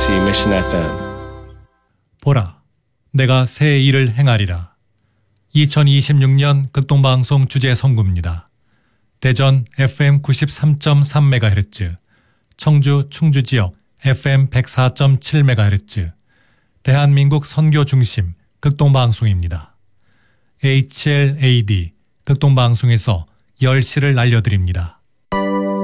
KUCC Mission FM. 보라, 내가 새 일을 행하리라. 2026년 극동방송 주제 선구입니다. 대전 FM 93.3MHz, 청주 충주지역 FM 104.7MHz, 대한민국 선교 중심 극동방송입니다. HLAD 극동방송에서 10시를 알려드립니다.